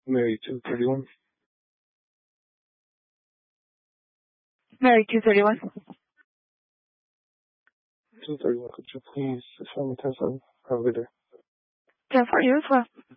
Mary 231. Mary 231. 231, could you please send me 10-7? Have a good day. 10 for you as well.